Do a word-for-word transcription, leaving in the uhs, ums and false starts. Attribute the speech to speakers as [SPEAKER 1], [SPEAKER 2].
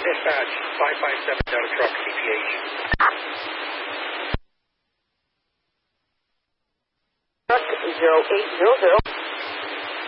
[SPEAKER 1] Dispatch, five five seven Delta Truck, C P H.
[SPEAKER 2] Truck zero eight zero zero.